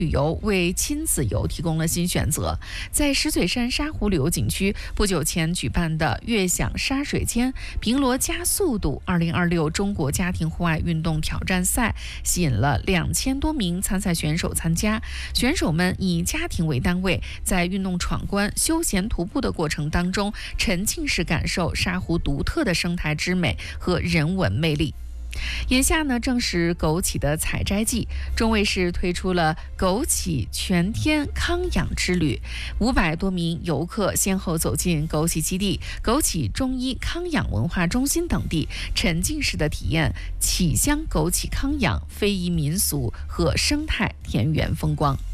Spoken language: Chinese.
旅游为亲子游提供了新选择。在石嘴山沙湖旅游景区不久前举办的悦享沙水间平罗加速度2026中国家庭户外运动挑战赛，吸引了2000多名参赛选手参加。选手们以家庭为单位，在运动闯关、休闲徒步的过程当中，沉浸式感受沙湖独特的生态之美和人文魅力。眼下呢，正是枸杞的采摘季，中卫市推出了枸杞全天康养之旅，500多名游客先后走进枸杞基地、枸杞中医康养文化中心等地，沉浸式的体验杞香枸杞康养、非遗民俗和生态田园风光。